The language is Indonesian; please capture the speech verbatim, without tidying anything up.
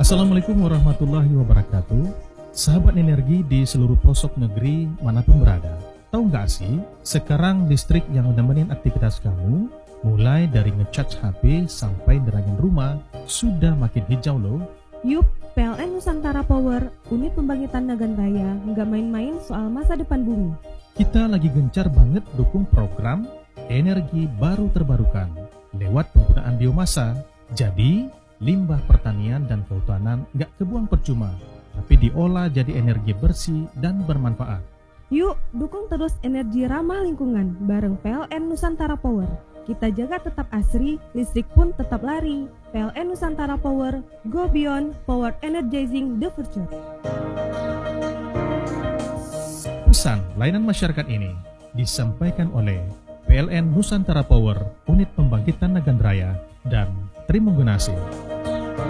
Assalamualaikum warahmatullahi wabarakatuh. Sahabat energi di seluruh pelosok negeri manapun berada. Tahu nggak sih, sekarang listrik yang nemenin aktivitas kamu, mulai dari ngecas H P sampai derangin rumah, sudah makin hijau loh. Yup, P L N Nusantara Power, unit pembangkitan Nagan Raya, nggak main-main soal masa depan bumi. Kita lagi gencar banget dukung program energi baru terbarukan lewat penggunaan biomasa. Jadi, limbah pertanian dan kehutanan nggak kebuang percuma, tapi diolah jadi energi bersih dan bermanfaat. Yuk, dukung terus energi ramah lingkungan bareng P L N Nusantara Power. Kita jaga tetap asri, listrik pun tetap lari. P L N Nusantara Power, go beyond, power energizing the future. Pesan layanan masyarakat ini disampaikan oleh P L N Nusantara Power, unit pembangkitan Nagan Raya, dan Trimunggunasi.